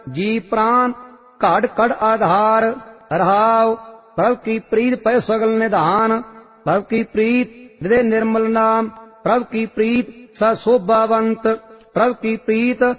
जी प्राण घड़ कड़ आधार। रहाव प्रभु की प्रीत पै सगल निधान। प्रभु की प्रीत हृदय निर्मल नाम। प्रभु की प्रीत सशोभावंत। प्रभु की प्रीत